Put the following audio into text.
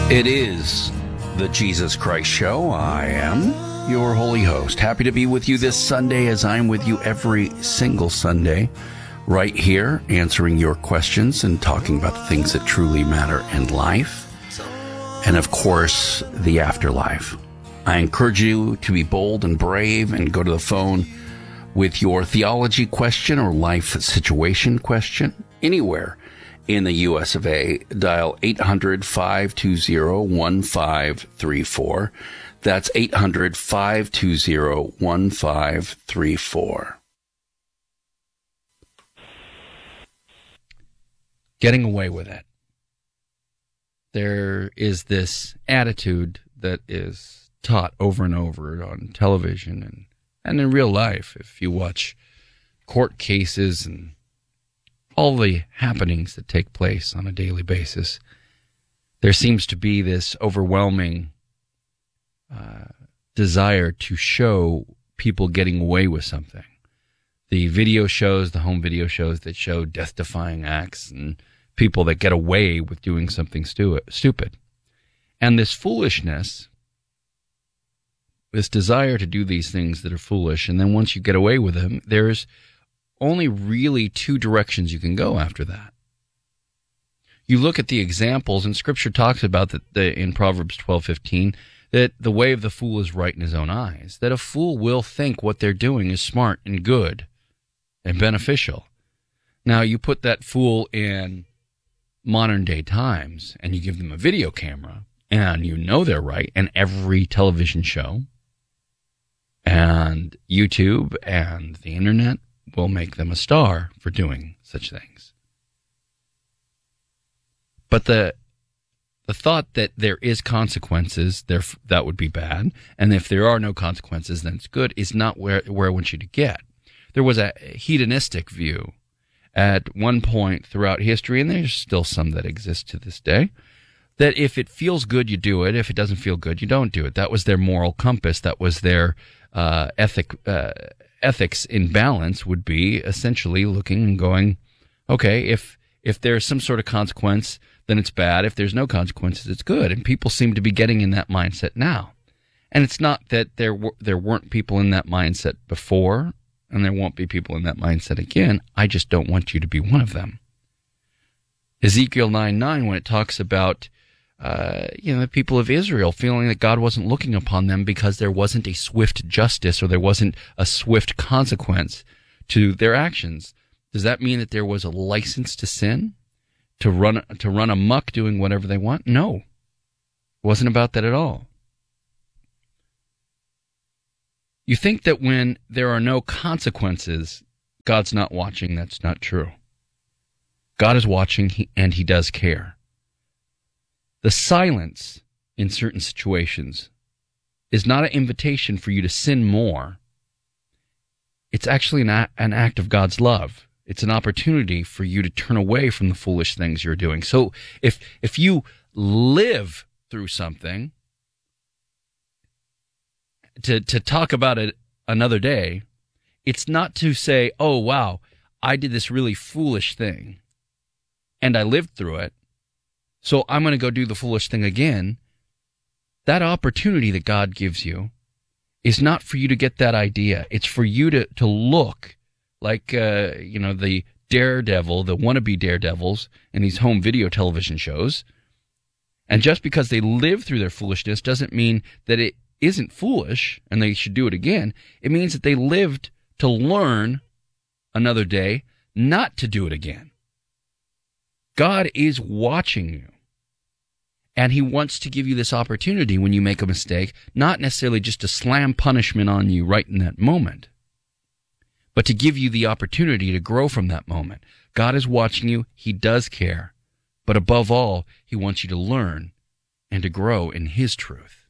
It is the Jesus Christ Show. I am your holy host. Happy to be with you this Sunday, as I'm with you every single Sunday, right here, answering your questions and talking about the things that truly matter in life. And of course, the afterlife. I encourage you to be bold and brave and go to the phone with your theology question or life situation question anywhere in the U.S. of A. Dial 800-520-1534. That's 800-520-1534. Getting away with it. There is this attitude that is taught over and over on television and in real life. If you watch court cases and all the happenings that take place on a daily basis, there seems to be this overwhelming desire to show people getting away with something. The video shows, the home video shows that show death-defying acts and people that get away with doing something stupid. And this foolishness, this desire to do these things that are foolish, and then once you get away with them, there's only really two directions you can go after that. You look at the examples, and Scripture talks about that in Proverbs 12:15, that the way of the fool is right in his own eyes, that a fool will think what they're doing is smart and good and beneficial. Now, you put that fool in modern-day times, and you give them a video camera, and you know they're right, and every television show and YouTube and the Internet will make them a star for doing such things. But the thought that there is consequences, that would be bad, and if there are no consequences, then it's good, is not where I want you to get. There was a hedonistic view at one point throughout history, and there's still some that exist to this day, that if it feels good, you do it. If it doesn't feel good, you don't do it. That was their moral compass. That was their ethics in balance, would be essentially looking and going, okay, if there's some sort of consequence, then it's bad. If there's no consequences, it's good. And people seem to be getting in that mindset now. And it's not that there weren't people in that mindset before, and there won't be people in that mindset again. I just don't want you to be one of them. Ezekiel 9:9, when it talks about the people of Israel feeling that God wasn't looking upon them because there wasn't a swift justice or there wasn't a swift consequence to their actions. Does that mean that there was a license to sin, to run amok doing whatever they want? No. It wasn't about that at all. You think that when there are no consequences, God's not watching. That's not true. God is watching, and he does care. The silence in certain situations is not an invitation for you to sin more. It's actually an act of God's love. It's an opportunity for you to turn away from the foolish things you're doing. So if you live through something, to talk about it another day, it's not to say, oh, wow, I did this really foolish thing, and I lived through it, so I'm going to go do the foolish thing again. That opportunity that God gives you is not for you to get that idea. It's for you to look like, the daredevil, the wannabe daredevils in these home video television shows. And just because they live through their foolishness doesn't mean that it isn't foolish and they should do it again. It means that they lived to learn another day not to do it again. God is watching you. And he wants to give you this opportunity when you make a mistake, not necessarily just to slam punishment on you right in that moment, but to give you the opportunity to grow from that moment. God is watching you. He does care. But above all, he wants you to learn and to grow in his truth.